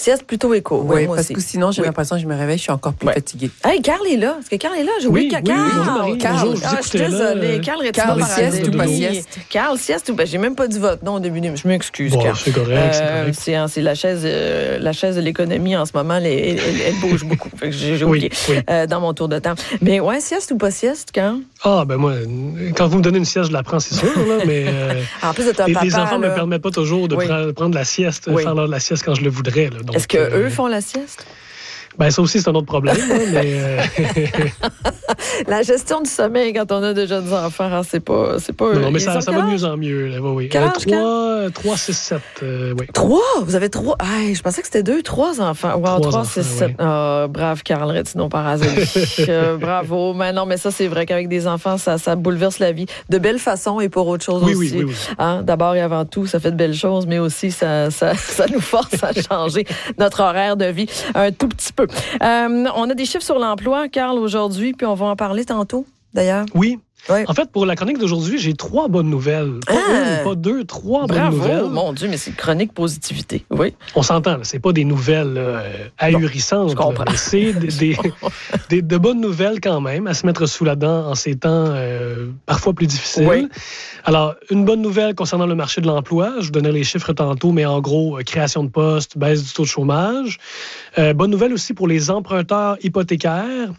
sieste plutôt éco. Oui, moi parce aussi. que sinon, j'ai l'impression que je me réveille, je suis encore plus fatiguée. Hey, Carl est là. Est-ce que Carl est là? J'ai oublié Carl. Carl, Je suis désolée. Carl, Carl, sieste ou pas sieste? Carl, sieste ou pas? J'ai même pas dit votre nom au début. Je m'excuse, Bon, Carl. c'est correct, C'est la chaise de l'économie en ce moment. Elle bouge beaucoup. Fait que j'ai oublié dans mon tour de temps. Mais ouais, sieste ou pas sieste, Carl? Ah, ben moi, quand vous me donnez une sieste, je la prends, c'est sûr, là, mais en plus de ton les enfants ne me permettent pas toujours de prendre la sieste, faire l'heure de la sieste quand je le voudrais. Là, donc, est-ce qu'eux font la sieste? Ben ça aussi, c'est un autre problème. Là, mais la gestion du sommeil quand on a de jeunes enfants, hein, c'est pas. Non, mais ça va de mieux en mieux. Là, oui. 3, 6, 7. Oui. 3? Vous avez 3? Ah, je pensais que c'était 2, 3 enfants. Wow, 3, 6, 7. Oh, brave Carl Retino Parazoli. Bravo. Mais non, mais ça, c'est vrai qu'avec des enfants, ça bouleverse la vie de belle façon et pour autre chose aussi. Oui. Hein? D'abord et avant tout, ça fait de belles choses, mais aussi ça nous force à changer notre horaire de vie un tout petit peu. On a des chiffres sur l'emploi, Carl, aujourd'hui, puis on va en parler tantôt, d'ailleurs. Oui. En fait, pour la chronique d'aujourd'hui, j'ai 3 bonnes nouvelles. Pas une, pas 2, 3 bonnes nouvelles. Mon Dieu, mais c'est une chronique positivité. Oui. On s'entend, c'est pas des nouvelles ahurissantes. Je comprends. C'est de bonnes nouvelles quand même, à se mettre sous la dent en ces temps parfois plus difficiles. Oui. Alors, une bonne nouvelle concernant le marché de l'emploi, je vous donnais les chiffres tantôt, mais en gros, création de postes, baisse du taux de chômage. Bonne nouvelle aussi pour les emprunteurs hypothécaires.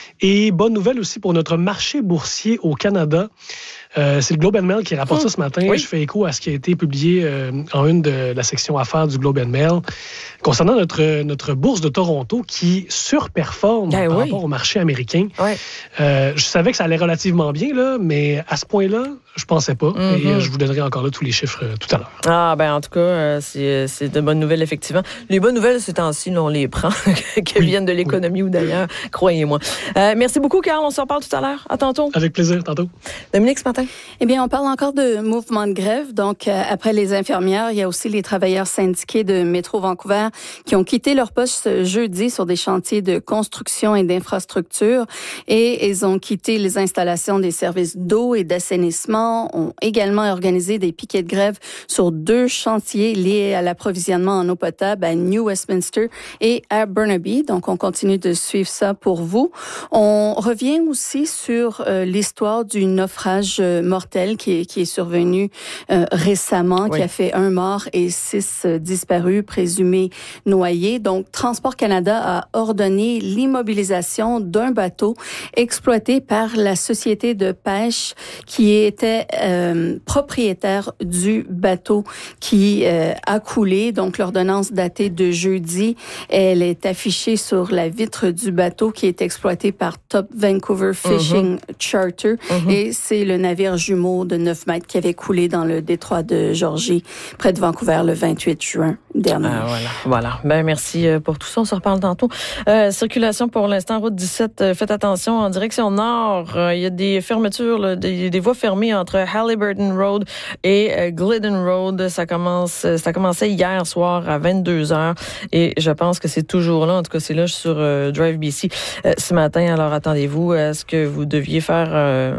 Et bonne nouvelle aussi pour notre marché boursier au Canada. C'est le Globe and Mail qui rapporte ça ce matin. Oui. Je fais écho à ce qui a été publié en une de la section affaires du Globe and Mail concernant notre bourse de Toronto qui surperforme par rapport au marché américain. Oui. Je savais que ça allait relativement bien, là, mais à ce point-là, je pensais pas. Et je vous donnerai encore là tous les chiffres tout à l'heure. Ah, ben en tout cas, c'est de bonnes nouvelles, effectivement. Les bonnes nouvelles, ces temps-ci, on les prend, qu'elles viennent de l'économie ou d'ailleurs, croyez-moi. Merci beaucoup, Carl. On se reparle tout à l'heure. À tantôt. Avec plaisir, tantôt. Dominique, ce matin. Eh bien, on parle encore de mouvement de grève. Donc, après les infirmières, il y a aussi les travailleurs syndiqués de Métro Vancouver qui ont quitté leur poste jeudi sur des chantiers de construction et d'infrastructure. Et ils ont quitté les installations des services d'eau et d'assainissement, ont également organisé des piquets de grève sur 2 chantiers liés à l'approvisionnement en eau potable à New Westminster et à Burnaby. Donc, on continue de suivre ça pour vous. On revient aussi sur l'histoire du naufrage mortel qui est survenu récemment, qui a fait 1 mort et 6 disparus, présumés noyés. Donc, Transport Canada a ordonné l'immobilisation d'un bateau exploité par la société de pêche qui était propriétaire du bateau qui a coulé. Donc, l'ordonnance datée de jeudi, elle est affichée sur la vitre du bateau qui est exploité par Top Vancouver Fishing Charter. Et c'est le navire jumeau de 9 mètres qui avait coulé dans le détroit de Georgie, près de Vancouver, le 28 juin dernier. Voilà. Ben, merci pour tout ça. On se reparle tantôt. Circulation pour l'instant, route 17. Faites attention, en direction nord. Il y a des fermetures, des voies fermées entre Haliburton Road et Glidden Road. Ça commençait hier soir à 22h et je pense que c'est toujours là. En tout cas, c'est là sur Drive BC ce matin. Alors, attendez-vous à ce que vous deviez faire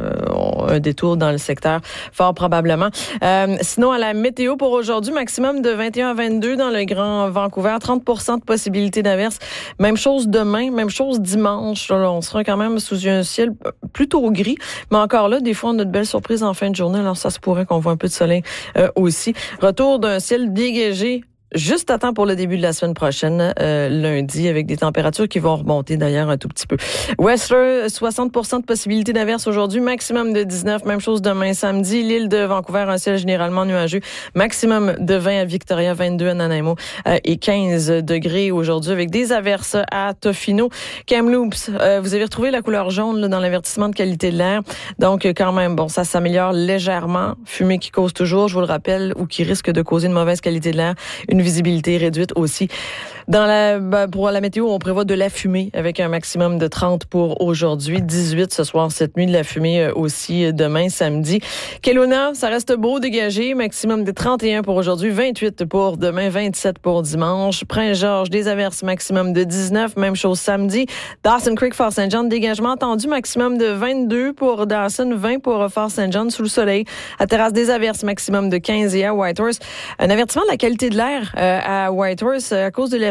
un détour dans le secteur, fort probablement. Sinon, à la météo pour aujourd'hui, maximum de 21 à 22 dans le Grand Vancouver, 30% de possibilité d'averse. Même chose demain, même chose dimanche. Là, on sera quand même sous un ciel plutôt gris, mais encore là, des fois, on a de belles surprises en fin de journée. Alors, ça se pourrait qu'on voit un peu de soleil aussi. Retour d'un ciel dégagé juste à temps pour le début de la semaine prochaine, lundi, avec des températures qui vont remonter d'ailleurs un tout petit peu. Whistler, 60% de possibilité d'averse aujourd'hui, maximum de 19, même chose demain samedi. L'île de Vancouver, un ciel généralement nuageux, maximum de 20 à Victoria, 22 à Nanaimo et 15 degrés aujourd'hui avec des averses à Tofino. Kamloops, vous avez retrouvé la couleur jaune là, dans l'avertissement de qualité de l'air, donc quand même, bon, ça s'améliore légèrement. Fumée qui cause toujours, je vous le rappelle, ou qui risque de causer une mauvaise qualité de l'air, une visibilité réduite aussi. Pour la météo, on prévoit de la fumée avec un maximum de 30 pour aujourd'hui, 18 ce soir, cette nuit, de la fumée aussi demain, samedi. Kelowna, ça reste beau, dégagé, maximum de 31 pour aujourd'hui, 28 pour demain, 27 pour dimanche. Prince-Georges, des averses, maximum de 19, même chose samedi. Dawson Creek, Fort St. John, dégagement attendu, maximum de 22 pour Dawson, 20 pour Fort St. John, sous le soleil. À Terrasse des averses, maximum de 15 et à Whitehorse. Un avertissement de la qualité de l'air à Whitehorse à cause de la